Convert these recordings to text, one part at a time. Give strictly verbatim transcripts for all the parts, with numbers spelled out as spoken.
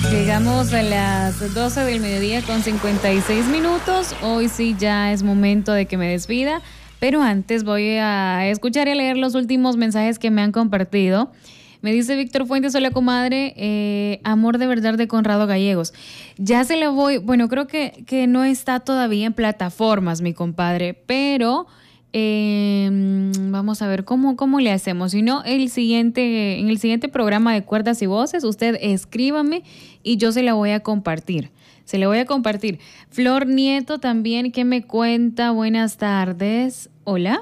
Llegamos a las doce del mediodía con cincuenta y seis minutos. Hoy sí ya es momento de que me despida, pero antes voy a escuchar y a leer los últimos mensajes que me han compartido. Me dice Víctor Fuentes: hola comadre, eh, amor de verdad de Conrado Gallegos. Ya se lo voy, bueno, creo que, que no está todavía en plataformas, mi compadre, pero eh, vamos a ver cómo, cómo le hacemos. Si no, el siguiente, en el siguiente programa de Cuerdas y Voces, usted escríbame y yo se la voy a compartir. Se la voy a compartir. Flor Nieto también, ¿qué me cuenta? Buenas tardes. Hola.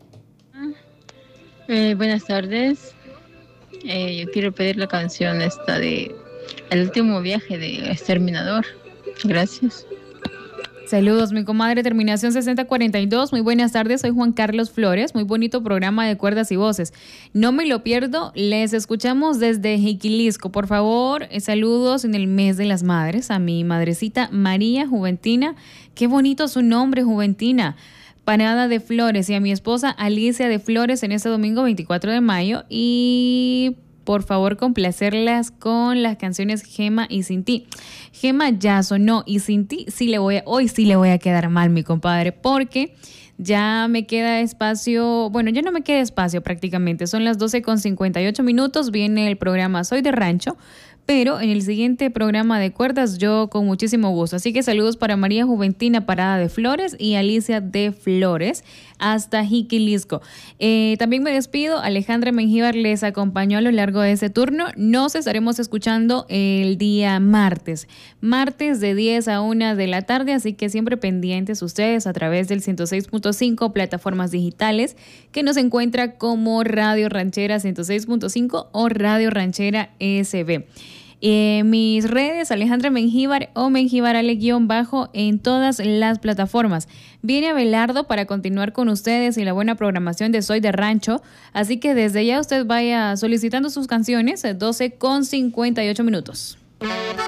Eh, buenas tardes. Eh, yo quiero pedir la canción esta de El último viaje de Exterminador. Gracias. Saludos, mi comadre, terminación sesenta cuarenta y dos. Muy buenas tardes, soy Juan Carlos Flores. Muy bonito programa de Cuerdas y Voces. No me lo pierdo, les escuchamos desde Jiquilisco. Por favor, eh, saludos en el mes de las madres a mi madrecita María Juventina. Qué bonito su nombre, Juventina. Panada de Flores, y a mi esposa Alicia de Flores en este domingo veinticuatro de mayo. Y por favor complacerlas con las canciones Gema y Sin Ti. Gema ya sonó y Sin Ti sí le voy a, hoy sí le voy a quedar mal, mi compadre, porque ya me queda espacio, bueno, ya no me queda espacio prácticamente, son las doce con cincuenta y ocho minutos, viene el programa Soy de Rancho, pero en el siguiente programa de Cuerdas yo con muchísimo gusto. Así que saludos para María Juventina Parada de Flores y Alicia de Flores hasta Jiquilisco. Eh, también me despido. Alejandra Mengíbar les acompañó a lo largo de ese turno. Nos estaremos escuchando el día martes. Martes de diez a una de la tarde, así que siempre pendientes ustedes a través del ciento seis punto cinco, plataformas digitales, que nos encuentra como Radio Ranchera ciento seis punto cinco o Radio Ranchera S B. Eh, mis redes, Alejandra Mengíbar o Mengíbar Ale guión bajo en todas las plataformas. Viene Abelardo para continuar con ustedes y la buena programación de Soy de Rancho, así que desde ya usted vaya solicitando sus canciones, doce con cincuenta y ocho minutos.